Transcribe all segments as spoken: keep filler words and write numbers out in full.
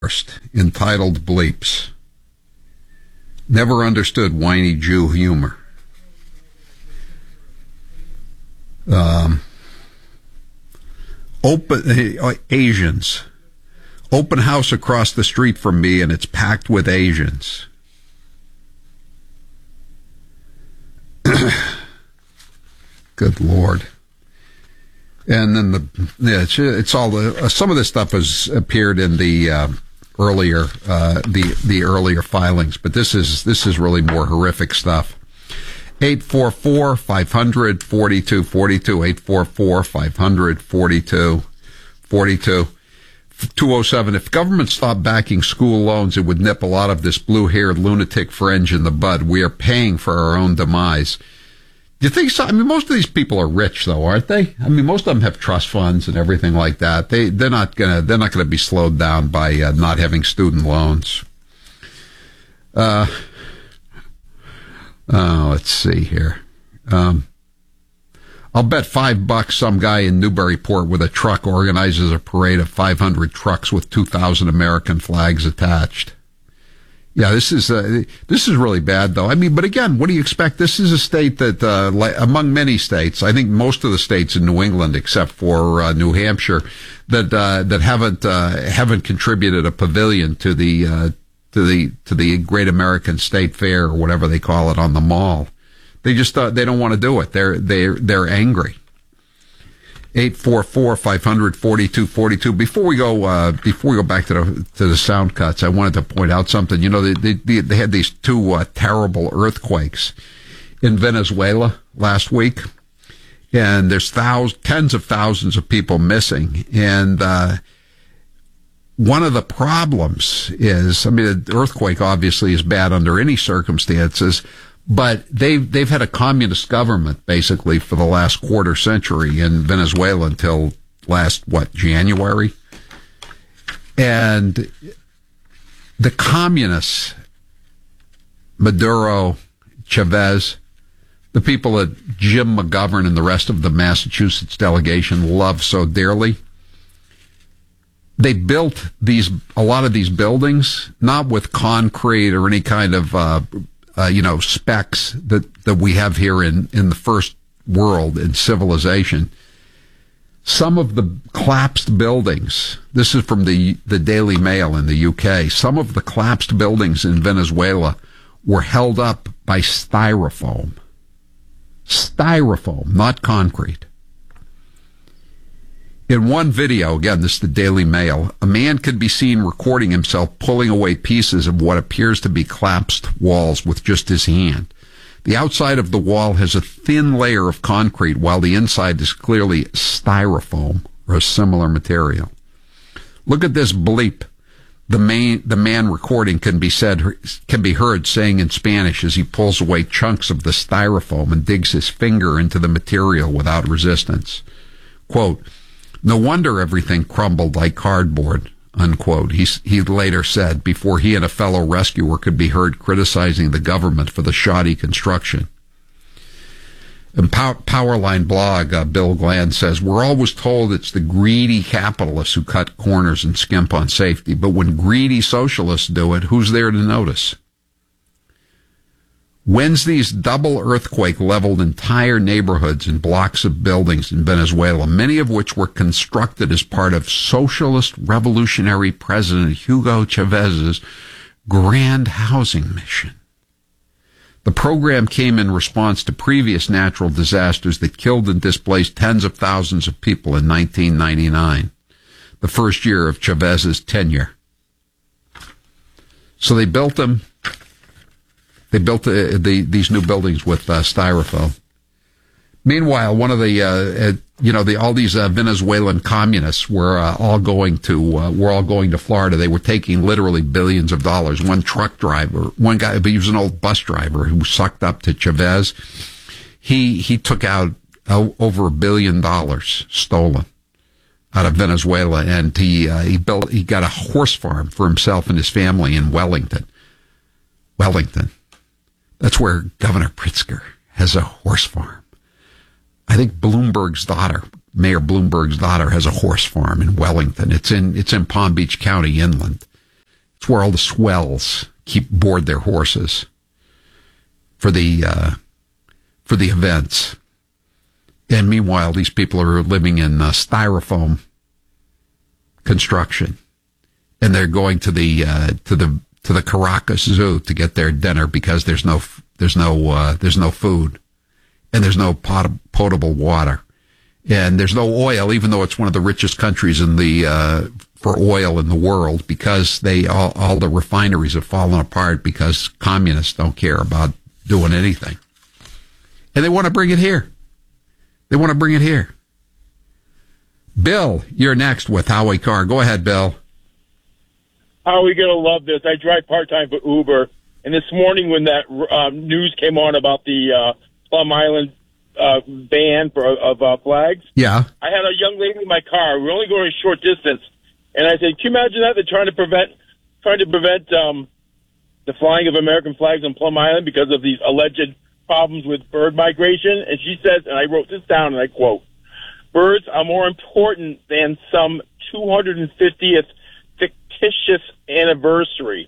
entitled Bleeps. Never understood whiny Jew humor. Um, open uh, Asians. Open house across the street from me, and it's packed with Asians. Good Lord. And then the yeah, it's, it's all the uh, some of this stuff has appeared in the uh, earlier uh, the the earlier filings, but this is this is really more horrific stuff. eight four four, five hundred, forty-two forty-two, eight four four, five hundred, forty-two forty-two. two oh seven, if government stopped backing school loans, it would nip a lot of this blue-haired lunatic fringe in the bud. We are paying for our own demise. Do you think so? I mean, most of these people are rich, though, aren't they? I mean, most of them have trust funds and everything like that. They they're not gonna they're not gonna be slowed down by uh, not having student loans. Uh, oh, let's see here. Um, I'll bet five bucks some guy in Newburyport with a truck organizes a parade of five hundred trucks with two thousand American flags attached. Yeah, this is uh, this is really bad, though. I mean, but again, what do you expect? This is a state that, uh, like, among many states, I think most of the states in New England, except for uh, New Hampshire, that uh, that haven't uh, haven't contributed a pavilion to the uh, to the to the Great American State Fair or whatever they call it on the mall. They just uh, they don't want to do it. They're they're they're angry. eight four four, five hundred, forty-two forty-two. Before we go, uh, before we go back to the to the sound cuts, I wanted to point out something. You know, they they, they had these two uh, terrible earthquakes in Venezuela last week, and there's thousands, tens of thousands of people missing. And uh, one of the problems is, I mean, the earthquake obviously is bad under any circumstances. But they've, they've had a communist government, basically, for the last quarter century in Venezuela until last, what, January? And the communists, Maduro, Chavez, the people that Jim McGovern and the rest of the Massachusetts delegation love so dearly, they built these, a lot of these buildings, not with concrete or any kind of, uh, Uh, you know, specs that, that we have here in, in the first world in civilization. Some of the collapsed buildings, this is from the, the Daily Mail in the U K, some of the collapsed buildings in Venezuela were held up by styrofoam. Styrofoam, not concrete. In one video, again, this is the Daily Mail, a man could be seen recording himself pulling away pieces of what appears to be collapsed walls with just his hand. The outside of the wall has a thin layer of concrete, while the inside is clearly styrofoam or a similar material. Look at this bleep. The man, the man recording can be said, can be heard saying in Spanish as he pulls away chunks of the styrofoam and digs his finger into the material without resistance. Quote, "No wonder everything crumbled like cardboard," unquote. He, he later said before he and a fellow rescuer could be heard criticizing the government for the shoddy construction. In Pow- Powerline blog, uh, Bill Gland says, "We're always told it's the greedy capitalists who cut corners and skimp on safety, but when greedy socialists do it, who's there to notice?" Wednesday's double earthquake leveled entire neighborhoods and blocks of buildings in Venezuela, many of which were constructed as part of socialist revolutionary President Hugo Chavez's grand housing mission. The program came in response to previous natural disasters that killed and displaced tens of thousands of people in nineteen ninety-nine, the first year of Chavez's tenure. So they built them. They built the, the, these new buildings with uh, styrofoam. Meanwhile, one of the, uh, uh, you know, the, all these uh, Venezuelan communists were uh, all going to, uh, were all going to Florida. They were taking literally billions of dollars. One truck driver, one guy, but he was an old bus driver who sucked up to Chavez. He he took out uh, over a billion dollars stolen out of Venezuela, and he uh, he built he got a horse farm for himself and his family in Wellington. Wellington. That's where Governor Pritzker has a horse farm. I think Bloomberg's daughter, Mayor Bloomberg's daughter, has a horse farm in Wellington. It's in it's in Palm Beach County, inland. It's where all the swells keep board their horses for the uh, for the events. And meanwhile, these people are living in uh, styrofoam construction, and they're going to the uh, to the to the Caracas Zoo to get their dinner because there's no there's no uh, there's no food, and there's no pot- potable water, and there's no oil, even though it's one of the richest countries in the uh, for oil in the world, because they all, all the refineries have fallen apart because communists don't care about doing anything, and they want to bring it here. They want to bring it here. Bill, you're next with Howie Carr. Go ahead, Bill. Howie, going to love this. I drive part-time for Uber, and this morning when that um, news came on about the uh, Plum Island uh, ban for, of uh, flags, yeah, I had a young lady in my car. We were only going a short distance, and I said, "Can you imagine that? They're trying to prevent trying to prevent um, the flying of American flags on Plum Island because of these alleged problems with bird migration." And she says, and I wrote this down, and I quote, "Birds are more important than some two hundred fiftieth fictitious anniversary."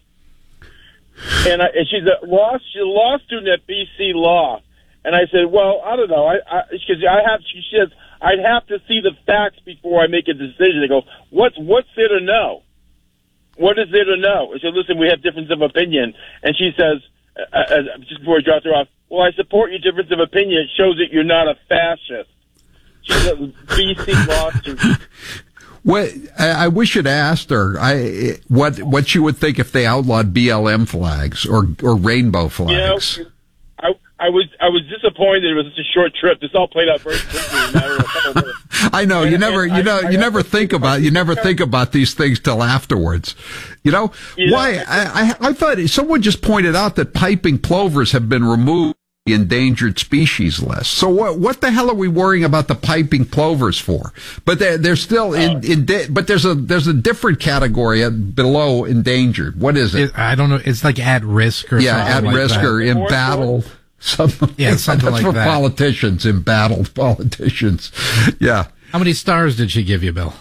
And, I, and she's a law, she's a law student at B C Law. And I said, well, I don't know. I, I, cause I have, she says, I'd have to see the facts before I make a decision. I go, what's, what's there to know? What is there to know? I said, listen, we have difference of opinion. And she says, uh, uh, just before I dropped her off, well, I support your difference of opinion. It shows that you're not a fascist. She's a B C Law student. What, I, I wish you'd asked her I, what what she would think if they outlawed B L M flags or or rainbow flags. You know, I, I was I was disappointed it was such a short trip. This all played out very quickly in a matter of a couple of minutes. I know, and, you never you know I, you I never think about you never think about these things till afterwards. You know you why? Know, I, I I thought someone just pointed out that piping plovers have been removed from the endangered species list. So what what the hell are we worrying about the piping plovers for? But they're they're still in, in but there's a there's a different category below endangered. What is it? it I don't know. It's like at risk or yeah, something at like risk that. or embattled. Something, yeah, something that's like for that. Politicians, embattled politicians. Yeah. How many stars did she give you, Bill?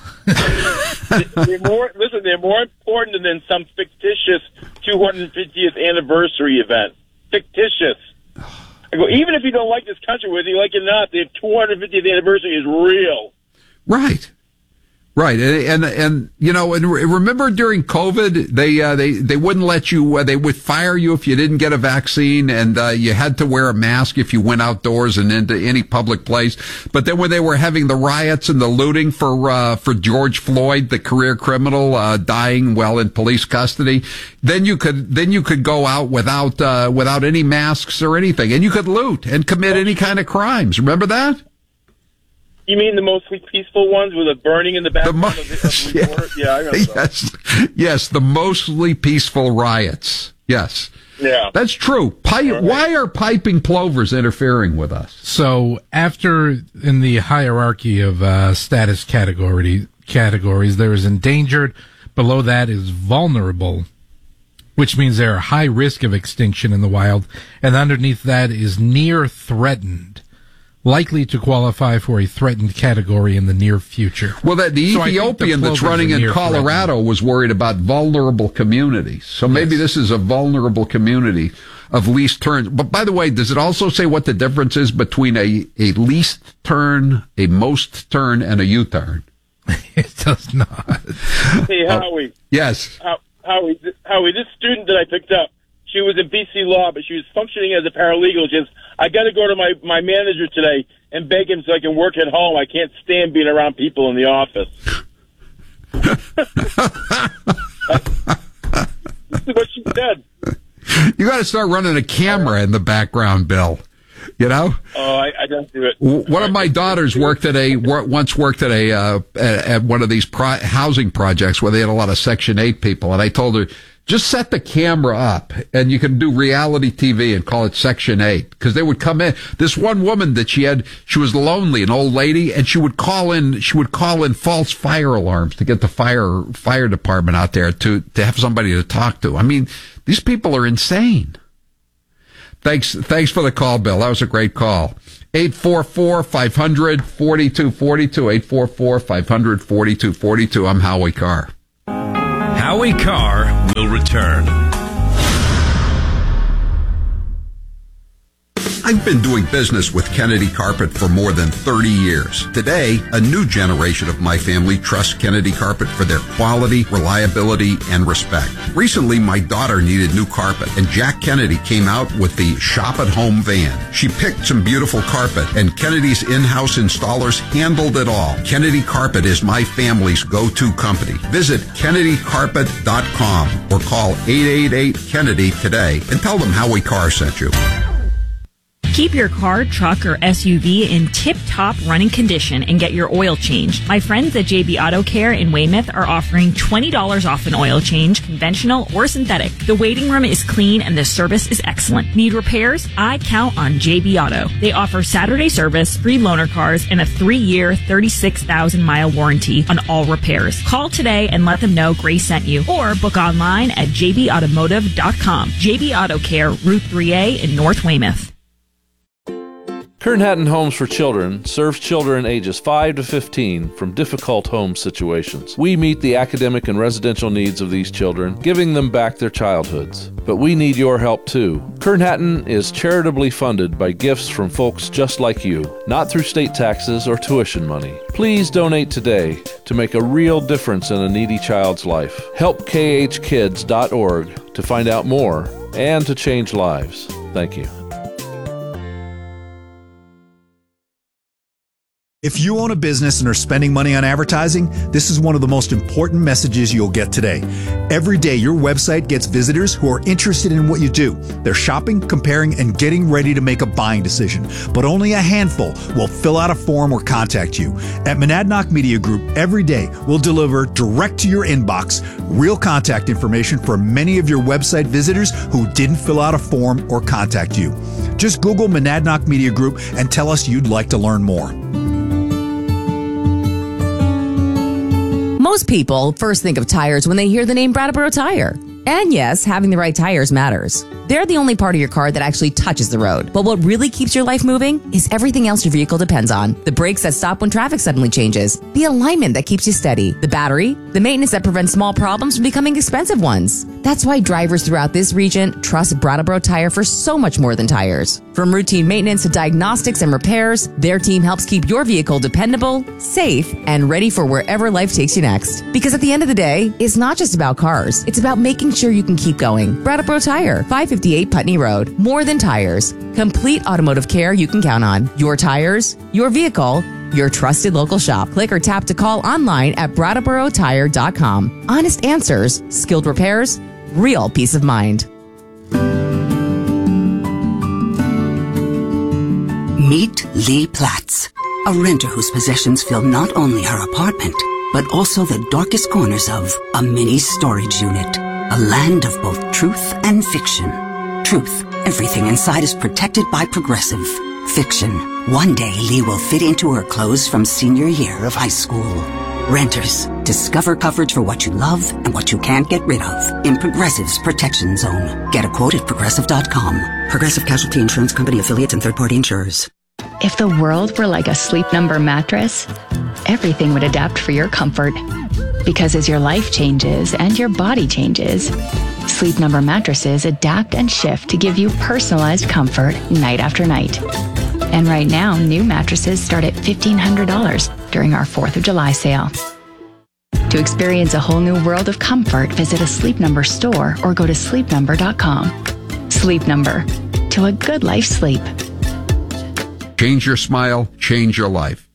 they're more, listen, they're more important than some fictitious two hundred fiftieth anniversary event. Fictitious. I go, even if you don't like this country, whether you like it or not, the two hundred fiftieth anniversary is real. Right. Right, and, and and you know, and remember during COVID, they uh, they they wouldn't let you. Uh, they would fire you if you didn't get a vaccine, and uh, you had to wear a mask if you went outdoors and into any public place. But then when they were having the riots and the looting for uh, for George Floyd, the career criminal uh, dying while in police custody, then you could then you could go out without uh, without any masks or anything, and you could loot and commit any kind of crimes. Remember that? You mean the mostly peaceful ones with a burning in the background mo- of the, of the yeah. report? Yeah, I remember yes, that. yes, the mostly peaceful riots. Yes, yeah, that's true. Pi- right. Why are piping plovers interfering with us? So after in the hierarchy of uh, status category categories, there is endangered. Below that is vulnerable, which means they're high risk of extinction in the wild, and underneath that is near threatened, likely to qualify for a threatened category in the near future. Well, that the so Ethiopian the that's running in Colorado threatened. was worried about vulnerable communities. So maybe yes. this is a vulnerable community of least turns. But by the way, does it also say what the difference is between a, a least turn, a most turn, and a U-turn? It does not. Hey, Howie. Uh, yes. How, Howie, Howie, this student that I picked up, she was in B C Law, but she was functioning as a paralegal. Just, I got to go to my, my manager today and beg him so I can work at home. I can't stand being around people in the office. This is what she said. You got to start running a camera in the background, Bill. You know? Oh, I, I don't do it. One of my daughters worked at a once worked at a uh, at, at one of these pro- housing projects where they had a lot of Section eight people, and I told her, just set the camera up and you can do reality T V and call it Section eight. Because they would come in. This one woman that she had, she was lonely, an old lady, and she would call in, she would call in false fire alarms to get the fire, fire department out there to, to have somebody to talk to. I mean, these people are insane. Thanks, thanks for the call, Bill. That was a great call. eight four four, five hundred, forty-two forty-two, eight four four, five hundred, forty-two forty-two. I'm Howie Carr. Howie Carr will return. I've been doing business with Kennedy Carpet for more than thirty years. Today, a new generation of my family trusts Kennedy Carpet for their quality, reliability, and respect. Recently, my daughter needed new carpet, and Jack Kennedy came out with the Shop at Home van. She picked some beautiful carpet, and Kennedy's in-house installers handled it all. Kennedy Carpet is my family's go-to company. Visit Kennedy Carpet dot com or call eight eight eight Kennedy today and tell them Howie Carr sent you. Keep your car, truck, or S U V in tip-top running condition and get your oil changed. My friends at J B Auto Care in Weymouth are offering twenty dollars off an oil change, conventional or synthetic. The waiting room is clean and the service is excellent. Need repairs? I count on J B Auto. They offer Saturday service, free loaner cars, and a three-year, thirty-six thousand mile warranty on all repairs. Call today and let them know Grace sent you, or book online at j b automotive dot com. J B Auto Care, Route three A in North Weymouth. Kern Hatton Homes for Children serves children ages five to fifteen from difficult home situations. We meet the academic and residential needs of these children, giving them back their childhoods. But we need your help too. Kern Hatton is charitably funded by gifts from folks just like you, not through state taxes or tuition money. Please donate today to make a real difference in a needy child's life. help k h kids dot org to find out more and to change lives. Thank you. If you own a business and are spending money on advertising, this is one of the most important messages you'll get today. Every day, your website gets visitors who are interested in what you do. They're shopping, comparing, and getting ready to make a buying decision. But only a handful will fill out a form or contact you. At Monadnock Media Group, every day, we'll deliver direct to your inbox real contact information for many of your website visitors who didn't fill out a form or contact you. Just Google Monadnock Media Group and tell us you'd like to learn more. Most people first think of tires when they hear the name Brattleboro Tire. And yes, having the right tires matters. They're the only part of your car that actually touches the road. But what really keeps your life moving is everything else your vehicle depends on. The brakes that stop when traffic suddenly changes. The alignment that keeps you steady. The battery. The maintenance that prevents small problems from becoming expensive ones. That's why drivers throughout this region trust Brattleboro Tire for so much more than tires. From routine maintenance to diagnostics and repairs, their team helps keep your vehicle dependable, safe, and ready for wherever life takes you next. Because at the end of the day, it's not just about cars. It's about making sure you can keep going. Brattleboro Tire, five fifty-eight Putney Road. More than tires. Complete automotive care you can count on. Your tires, your vehicle, your trusted local shop. Click or tap to call online at brattleboro tire dot com. Honest answers, skilled repairs, real peace of mind. Meet Lee Platts, a renter whose possessions fill not only her apartment, but also the darkest corners of a mini storage unit. A land of both truth and fiction. Truth, everything inside is protected by Progressive. Fiction, one day Lee will fit into her clothes from senior year of high school. Renters, discover coverage for what you love and what you can't get rid of in Progressive's Protection Zone. Get a quote at progressive dot com. Progressive Casualty Insurance Company affiliates and third-party insurers. If the world were like a Sleep Number mattress, everything would adapt for your comfort. Because as your life changes and your body changes, Sleep Number mattresses adapt and shift to give you personalized comfort night after night. And right now, new mattresses start at fifteen hundred dollars during our fourth of July sale. To experience a whole new world of comfort, visit a Sleep Number store or go to sleep number dot com. Sleep Number. To a good life sleep. Change your smile, change your life.